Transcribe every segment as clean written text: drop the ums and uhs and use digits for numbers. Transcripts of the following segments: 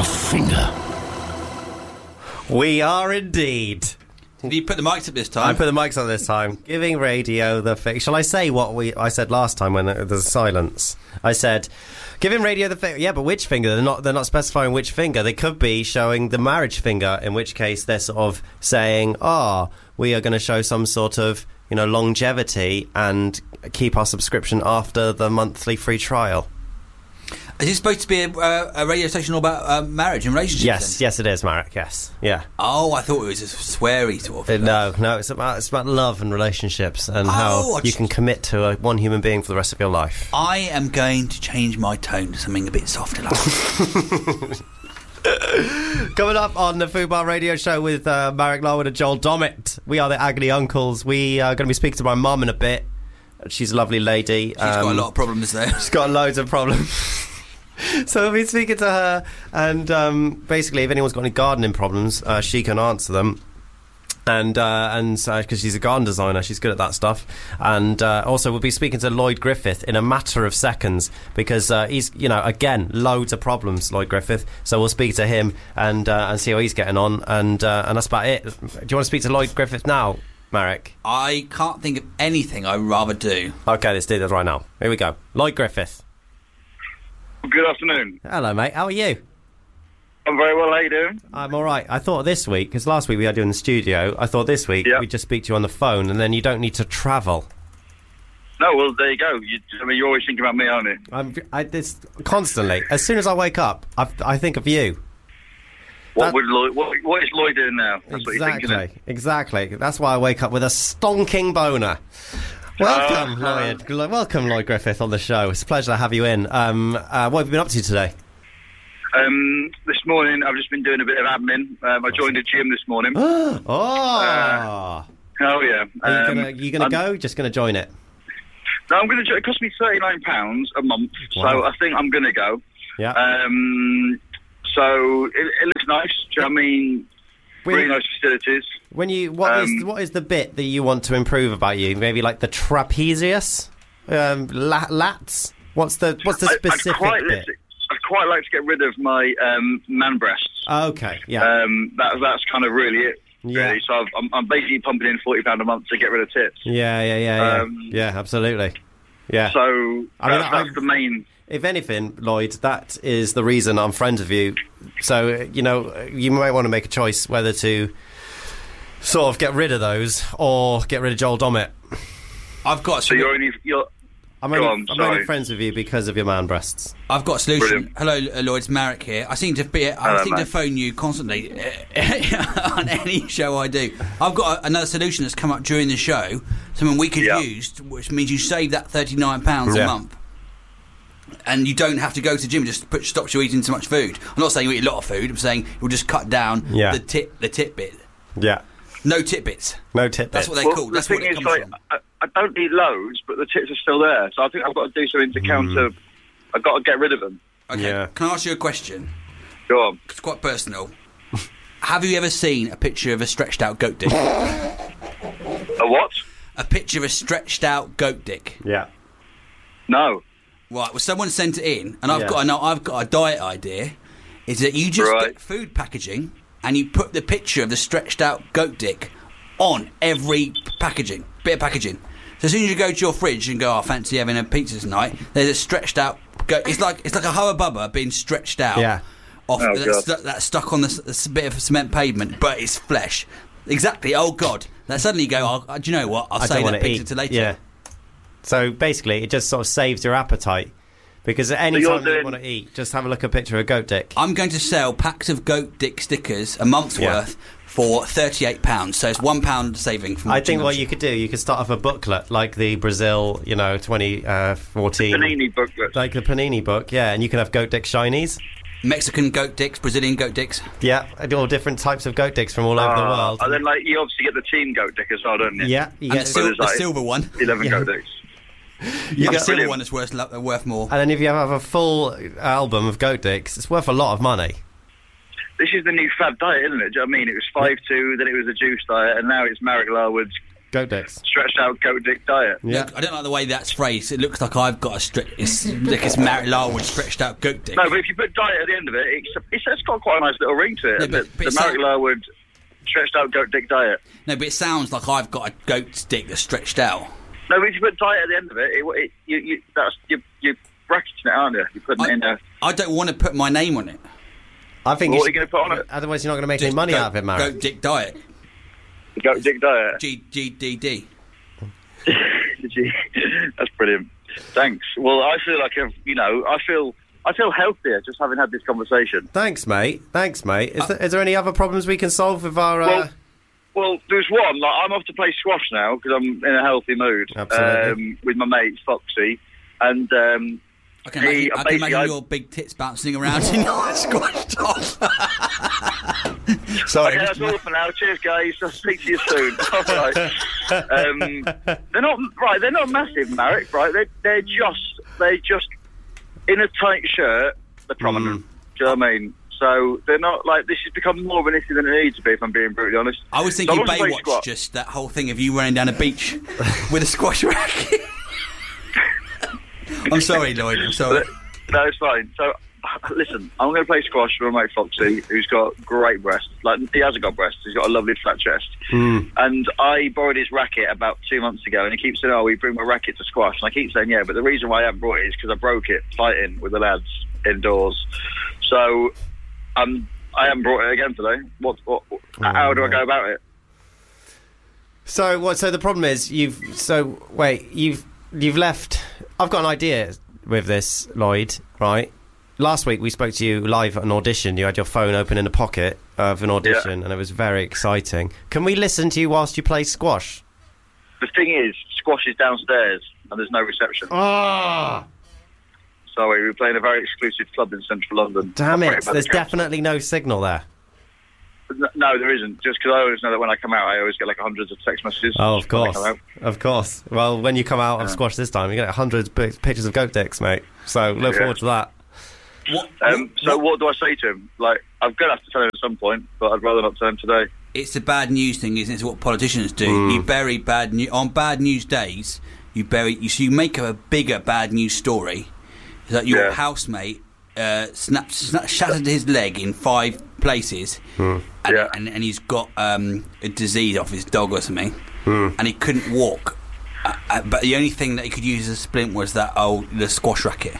the finger. We are indeed. Did you put the mics up this time? I put the mics on this time. Giving radio the finger. Shall I say what I said last time when there's silence? I said, giving radio the finger. Yeah, but which finger? They're not specifying which finger. They could be showing the marriage finger, in which case they're sort of saying, we are going to show some sort of, longevity and keep our subscription after the monthly free trial. Is it supposed to be a radio station all about marriage and relationships? Yes, it is, Marek. Yes, yeah. Oh, I thought it was a sweary sort of. No, it's about love and relationships and how you can commit to one human being for the rest of your life. I am going to change my tone to something a bit softer. Coming up on the Fubar Radio Show with Marek Larwood and Joel Dommett. We are the Agony Uncles. We are going to be speaking to my mum in a bit. She's a lovely lady. She's got a lot of problems there. She's got loads of problems. So we'll be speaking to her, and basically, if anyone's got any gardening problems, she can answer them. And because she's a garden designer, she's good at that stuff. And also, we'll be speaking to Lloyd Griffith in a matter of seconds, because he's, again, loads of problems, Lloyd Griffith. So we'll speak to him and see how he's getting on, and that's about it. Do you want to speak to Lloyd Griffith now, Marek? I can't think of anything I'd rather do. Okay, let's do this right now. Here we go. Lloyd Griffith. Good afternoon. Hello, mate. How are you? I'm very well. How you doing? I'm all right. I thought this week, because last week we had you in the studio, I thought this week we'd just speak to you on the phone, and then you don't need to travel. No, well, there you go. You're always thinking about me, aren't you? Constantly. As soon as I wake up, I think of you. What is Lloyd doing now? That's what you're thinking. Exactly. That's why I wake up with a stonking boner. Welcome, Lloyd. Welcome, Lloyd Griffith, on the show. It's a pleasure to have you in. What have you been up to today? This morning, I've just been doing a bit of admin. I joined a gym this morning. Oh, yeah. Are you going to go? Just going to join it? No, I'm going to. It cost me £39 a month, so I think I'm going to go. Yeah. So it looks nice. Do you know what I mean? Really nice facilities. What is the bit that you want to improve about you? Maybe like the trapezius, lats. What's the specific bit? I'd quite like to get rid of my man breasts. Okay, yeah. That's kind of really it. Yeah. Really. So I'm basically pumping in £40 a month to get rid of tits. Yeah, absolutely. Yeah. So that's the main. If anything, Lloyd, that is the reason I'm friends with you. So, you might want to make a choice whether to sort of get rid of those or get rid of Joel Dommett. I'm only friends with you because of your man breasts. I've got a solution. Brilliant. Hello, Lloyd, it's Marek here. I seem to phone you constantly on any show I do. I've got another solution that's come up during the show, something we could use, which means you save that £39 a month. And you don't have to go to the gym, just stops you eating so much food. I'm not saying you eat a lot of food, I'm saying it will just cut down the tit bit. Yeah. No tit bits. No tit bits. That's what they call. That's what it comes from. I don't eat loads, but the tits are still there. So I think I've got to do something to counter. I've got to get rid of them. Okay. Yeah. Can I ask you a question? Go on. It's quite personal. Have you ever seen a picture of a stretched out goat dick? A what? A picture of a stretched out goat dick. Yeah. No. Right. Well, someone sent it in, and I've got a diet idea. Is that you just get food packaging and you put the picture of the stretched out goat dick on every bit of packaging. So as soon as you go to your fridge and go, fancy having a pizza tonight, there's a stretched out goat. It's like a Hubba Bubba being stretched out. Yeah. That's stuck on this bit of cement pavement, but it's flesh. Exactly. Oh God. Then suddenly you go, do you know what? I'll save that picture to later. Yeah. So basically, it just sort of saves your appetite. Because at any time you want to eat, just have a look at a picture of a goat dick. I'm going to sell packs of goat dick stickers, a month's worth, for £38. So it's £1 saving from I think what you could do, you could start off a booklet like the Brazil, 2014. Panini booklet. Like the Panini book, yeah, and you can have goat dick shinies. Mexican goat dicks, Brazilian goat dicks. Yeah, all different types of goat dicks from all over the world. And then, you obviously get the team goat dick as well, don't you? Yeah, you get the silver one. 11 goat dicks. You get the silver one that's worth more. And then if you have a full album of goat dicks, it's worth a lot of money. This is the new fad diet, isn't it? Do you know what I mean? It was 5-2, then it was a juice diet, and now it's Marek Larwood's Goat dicks. Stretched out goat dick diet. Yeah. Look, I don't like the way that's phrased. It looks like I've got it's like it's Marek Larwood stretched out goat dick. No, but if you put diet at the end of it, it's got quite a nice little ring to it. No, but the Marek Larwood stretched out goat dick diet. No, but it sounds like I've got a goat's dick that's stretched out. No, but if you put diet at the end of it, you're bracketing it, aren't you? You're putting it in there. I don't want to put my name on it. I think What are you going to put on it? Otherwise, you're not going to make any money out of it, Marek. Goat dick diet. Goat dick diet. GDD. That's brilliant. Thanks. Well, I feel like I feel healthier just having had this conversation. Thanks, mate. Is there any other problems we can solve with our? Well, there's one. Like, I'm off to play squash now because I'm in a healthy mood. Absolutely. With my mate Foxy, and I can imagine your big tits bouncing around in your squash top. Sorry. Okay, that's all for now. Cheers, guys. I'll speak to you soon. All right. They're not massive, Marek. Right? They're just in a tight shirt. They're prominent. Do you know what I mean? So they're not like this has become more of an issue than it needs to be. If I'm being brutally honest. I was thinking Baywatch, just that whole thing of you running down a beach with a squash racket. I'm sorry, Lloyd. I'm sorry. No, it's fine. So, listen, I'm going to play squash with my mate Foxy, who's got great breasts. Like, he hasn't got breasts. He's got a lovely flat chest. And I borrowed his racket about 2 months ago, and he keeps saying, "Oh, we bring my racket to squash." And I keep saying, "Yeah," but the reason why I haven't brought it is because I broke it fighting with the lads indoors. So, I haven't brought it again today. How do I go about it? So what? So the problem is you've left. I've got an idea with this, Lloyd. Right. Last week we spoke to you live at an audition. You had your phone open in the pocket of an audition, and it was very exciting. Can we listen to you whilst you play squash? The thing is, squash is downstairs, and there's no reception. Ah. Sorry, we're playing a very exclusive club in central London. Damn it! There's definitely no signal there. No, there isn't. Just because I always know that when I come out, I always get like hundreds of text messages. Oh, of course. Of course. Well, when you come out of squash this time, you get hundreds of pictures of goat dicks, mate. So look forward to that. What do I say to him? Like, I'm going to have to tell him at some point, but I'd rather not tell him today. It's the bad news thing, isn't it? It's what politicians do. You bury bad news. On bad news days, you make a bigger bad news story. That your housemate shattered his leg in 5 places, and he's got a disease off his dog or something, and he couldn't walk. But the only thing that he could use as a splint was the squash racket.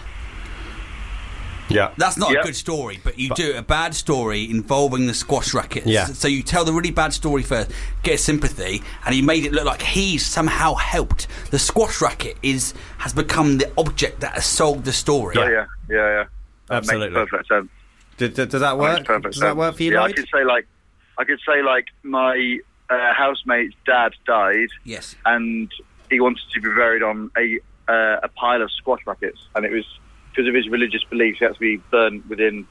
Yeah, that's not a good story, but you do a bad story involving the squash racket. Yeah. So you tell the really bad story first, get sympathy, and he made it look like he's somehow helped. The squash racket has become the object that has sold the story. Yeah. Absolutely. Makes perfect sense. Does that work? Does that work for you, Lloyd? I could say like my housemate's dad died. Yes. And he wanted to be buried on a pile of squash rackets, and it was because of his religious beliefs. He had to be burned within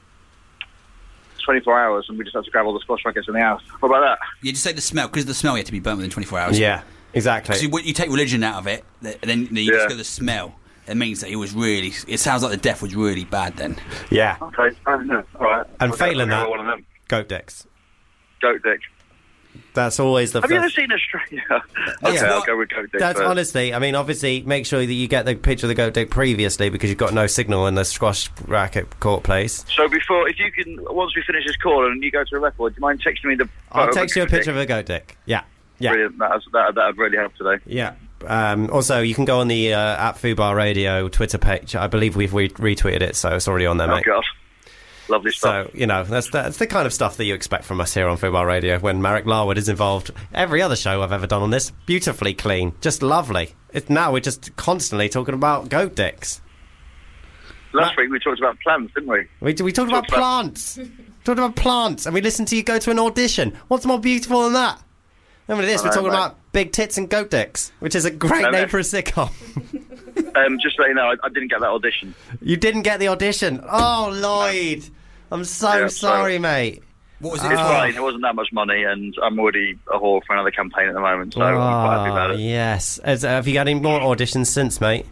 24 hours, and we just had to grab all the squash rackets in the house. What about that? You just say the smell, because the smell you had to be burnt within 24 hours. Yeah, exactly. So you take religion out of it, and then you just go the smell. It means that it sounds like the death was really bad then. Yeah. Okay, all right. And failing that, goat dicks. Goat dick. That's always the Have you ever seen Australia? Okay, I'll go with goat dick. That's honestly, I mean, obviously, make sure that you get the picture of the goat dick previously, because you've got no signal in the squash racket court place. So if you can, once we finish this call and you go to a record, do you mind texting me the... I'll text you a picture of a goat dick. Yeah. Brilliant. That'd really help today. Yeah. Also, you can go on the at Fubar Radio Twitter page. I believe we've retweeted it, so it's already on there, mate. Oh, God. Lovely stuff. So, that's the kind of stuff that you expect from us here on Fubar Radio when Marek Larwood is involved. Every other show I've ever done on this, beautifully clean. Just lovely. Now we're just constantly talking about goat dicks. Last week we talked about plants, didn't we? We talked about plants. Talked about plants, and we listened to you go to an audition. What's more beautiful than that? Remember this, we're talking about big tits and goat dicks, which is a great name for a sitcom. Just so you know, I didn't get that audition. You didn't get the audition? Oh, Lloyd. I'm so sorry, mate. What was it? It's fine. It wasn't that much money, and I'm already a whore for another campaign at the moment, so I'm quite happy about it. Yes. Have you got any more auditions since, mate?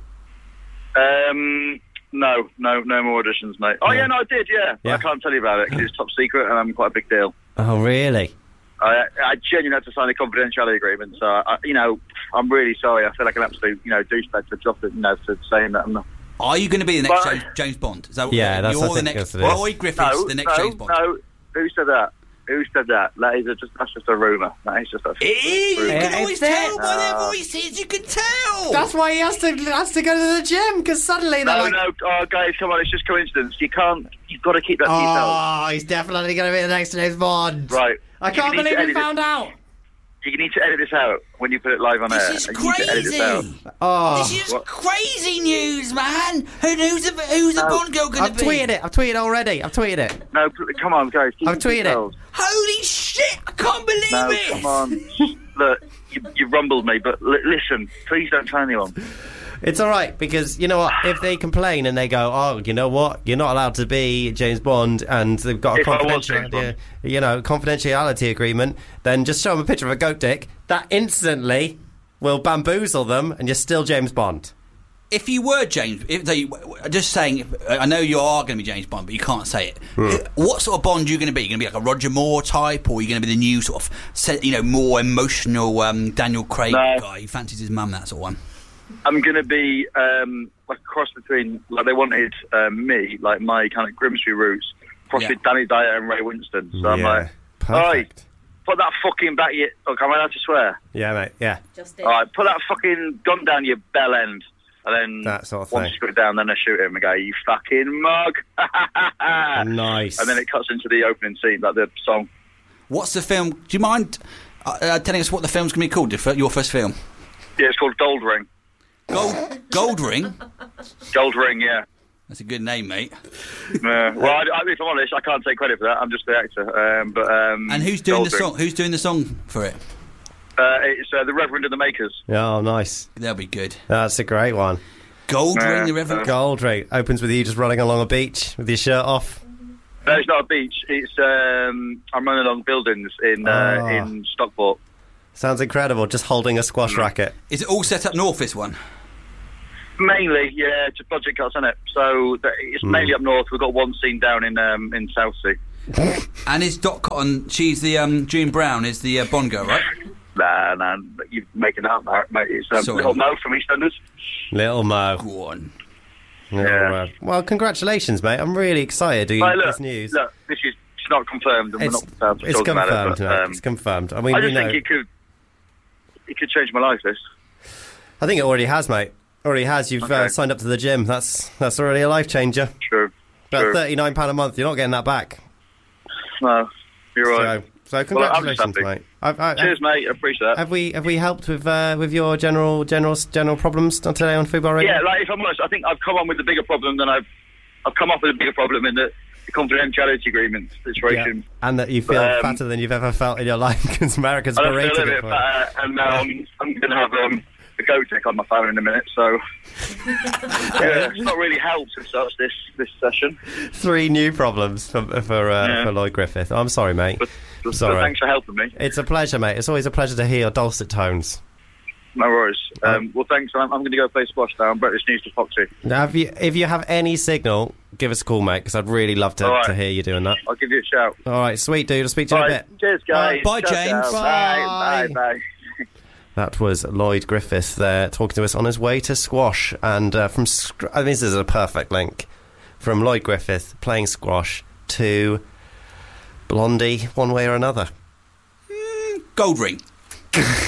No more auditions, mate. Oh, yeah, no, I did, yeah. I can't tell you about it, because it's top secret, and I'm quite a big deal. Oh, really? I genuinely had to sign a confidentiality agreement. So, I'm really sorry. I feel like an absolute, douchebag for dropping, for saying that. I'm not. Are you going to be the next James Bond? Is that yeah, that's you're the next Lloyd Griffiths, the next James Bond? No, who said that? Who said that? That's just a rumour. That is just a It is! You can always tell by their voices, you can tell! That's why he has to go to the gym, because suddenly they're guys, come on, it's just coincidence. You've got to keep that to yourself. Oh, he's definitely going to be the next James Bond. Right. I can't believe he found out. You need to edit this out when you put it live on air. This is crazy. Oh. This is crazy news, man. Who's the Bond girl going to be? I've tweeted already. I've tweeted it. No, come on, guys. I've tweeted it. Holy shit! I can't believe it. Come on. Look, you rumbled me, but listen, please don't tell anyone. It's all right, because you know what? If they complain and they go, "Oh, you know what? You're not allowed to be James Bond," and they've got a confidentiality agreement, then just show them a picture of a goat dick. That instantly will bamboozle them, and you're still James Bond. If you were James, just saying, I know you are going to be James Bond, but you can't say it. What sort of Bond are you going to be? Are you going to be like a Roger Moore type, or are you going to be the new sort of, more emotional Daniel Craig guy who fancies his mum, that sort of one? I'm going to be like a cross between, like they wanted me, like my kind of Grimsby roots, cross with Danny Dyer and Ray Winston. So I'm like, perfect. Put that fucking back your... Look, am I allowed to swear? Yeah, mate, yeah. All right, put that fucking gun down your bell end. And then that sort of once thing. you put it down, then I shoot him and go, you fucking mug. Nice. And then it cuts into the opening scene, like the song. What's the film? Do you mind telling us what the film's going to be called, your first film? Yeah, it's called Gold Ring. Gold Ring? Gold Ring, yeah. That's a good name, mate. Well, if I'm honest, I can't take credit for that. I'm just the actor. And who's doing the song? Who's doing the song for it? It's the Reverend and the Makers. Oh, nice. That'll be good. That's a great one. Gold Ring, the Reverend. Gold Ring opens with you just running along a beach with your shirt off. No, it's not a beach. It's I'm running along buildings in Stockport. Sounds incredible. Just holding a squash racket. Is it all set up north? This one. Mainly, yeah, it's budget cuts, isn't it? So it's mainly up north. We've got one scene down in Southsea. And is Dot Cotton, she's the, June Brown is the Bond girl, right? Nah, you're making that up, mate. It's Little Mo from EastEnders. Little Mo. Go on. Yeah. Well, congratulations, mate. I'm really excited to get this news. Look, it's not confirmed. And it's confirmed, mate. It's confirmed. I mean, I just think it could change my life, this. I think it already has, mate. Already has. You've signed up to the gym. That's already a life changer. True. About £39 a month. You're not getting that back. No, you're right. So congratulations, mate. Cheers, mate. I appreciate that. Have we helped with your general problems today on Football Radio? Yeah, like if I'm honest, I think I've come on with the bigger problem than I've come up with a bigger problem in the confidentiality agreement situation. Yeah. And that you feel fatter than you've ever felt in your life because America's berated you. I feel a bit fatter, and now I'm going to have a goat tick on my phone in a minute, so it's not really helped since this session. 3 new problems for Lloyd Griffith. I'm sorry, mate. But thanks for helping me. It's a pleasure, mate. It's always a pleasure to hear your dulcet tones. No worries. Well, thanks. I'm going to go play squash now. I'm British News to Foxy. If you have any signal, give us a call, mate, because I'd really love to hear you doing that. I'll give you a shout. All right, sweet, dude. I'll speak to you in a bit. Cheers, guys. Bye, James. Bye. That was Lloyd Griffith there talking to us on his way to squash. And this is a perfect link from Lloyd Griffith playing squash to Blondie one way or another. Gold Ring.